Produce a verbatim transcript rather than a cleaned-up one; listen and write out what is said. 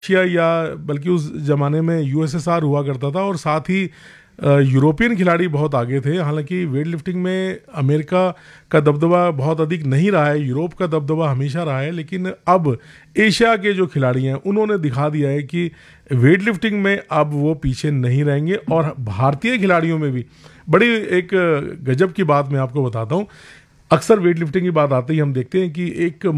Asia या बल्कि उस ज़माने में यूएसएसआर हुआ करता था, और साथ ही अ, यूरोपियन खिलाड़ी बहुत आगे थे। हालांकि वेट लिफ्टिंग में अमेरिका का दबदबा बहुत अधिक नहीं रहा है, यूरोप का दबदबा हमेशा रहा है, लेकिन अब एशिया के जो खिलाड़ी हैं उन्होंने दिखा दिया है कि वेट लिफ्टिंग में अब वो पीछे नहीं रहेंगे। और भारतीय खिलाड़ियों में भी बड़ी एक गजब की बात मैं आपको बताता हूँ। अक्सर वेट लिफ्टिंग की बात आती ही हम देखते हैं कि एक